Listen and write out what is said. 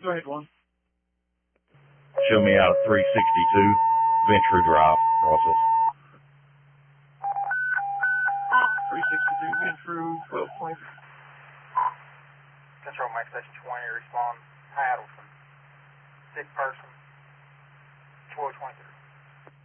Go ahead, one. Show me out of 362 Venture Drive, process. 362 Ventrue, 1220. Control Max Station 20, respond. Paddleton. Sick person. 1223.